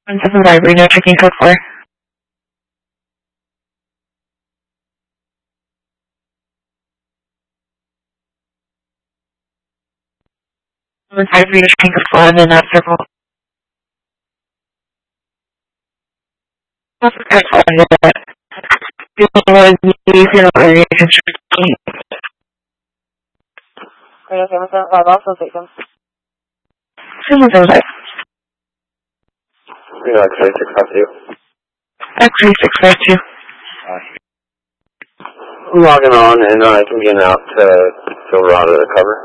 175, Reno, checking code 4. 175, Reno, checking code 4, and then that circle. Area construction. Reno 775, also victim. 775. Reno X-ray 652. X-ray 652. Logging on, and I can get out to Silverado to cover.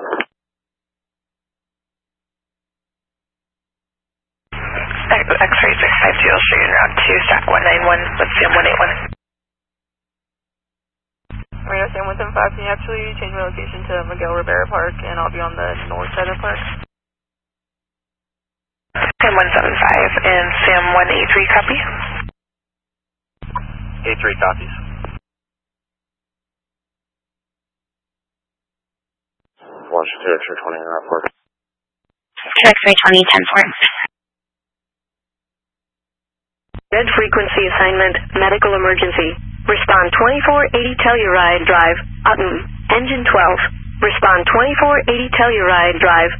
X-ray 652, I'll show you en route to stack 191 with CM 181. Reno 775, can you actually change my location to Miguel Rivera Park, and I'll be on the north side of the park? CM 175 and CM 183, copy? 83 copies. Washington X-ray 20 in that park. X-ray 20, 10-4. Red frequency assignment, medical emergency. Respond 2480 Telluride Drive, Utton, engine 12. Respond 2480 Telluride Drive.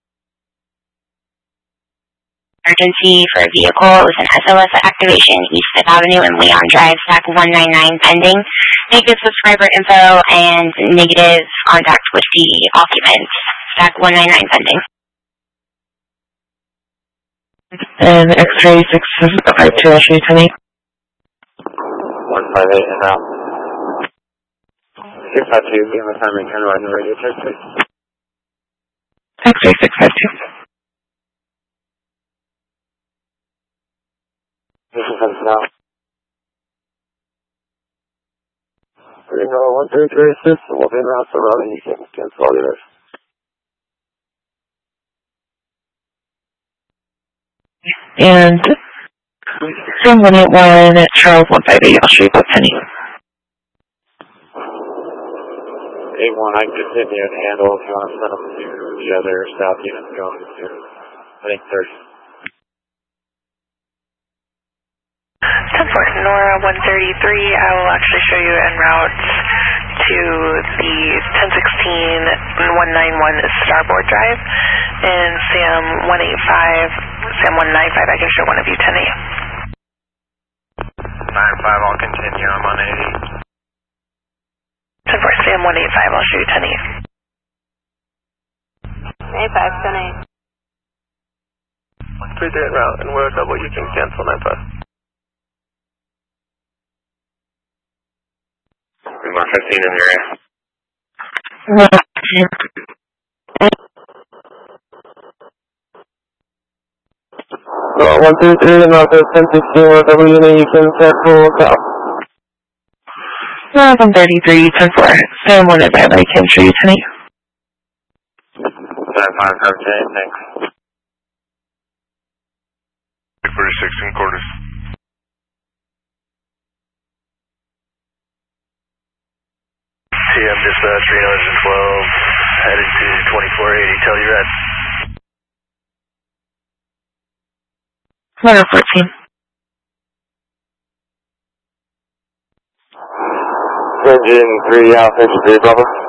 Emergency for a vehicle. It was an SOS activation, East 5th Avenue and Leon Drive, stack 199 pending. Negative subscriber info and negative contact with the occupants, stack 199 pending. And X-ray 652, I'll show you 10-8. 158 and out. 652, give me time and 10 right in the radio check, please. X-ray 652. This is Hudson out. Reno 133 assist, we'll be in route for routing, you can cancel all the others. And Sam 181 at Charles 158, I'll show you about 10-8. 81, I can continue to handle if you want to set up to the other south unit going to, I think 30. 10-4, Nora 133, I will actually show you en route to the 1016 and 191 Starboard Drive, and Sam 185, Sam 195, I can show one of you 10-8. 95, I'll continue, I'm on 80. 10-4, Sam 185, I'll show you 10-8. 85, 10-8. 133 en route, and we're double, you can cancel 95. Mark 15 in the area. 133 and out there 1016, whatever unit you can set for south. 133, 10-4. Sam 185, I can show you 10-8. 5, thanks. 46 and quarters. CM dispatch, Reno engine 12, headed to 2480 Telluride. 114. Engine 3 Alpha 3 Bravo.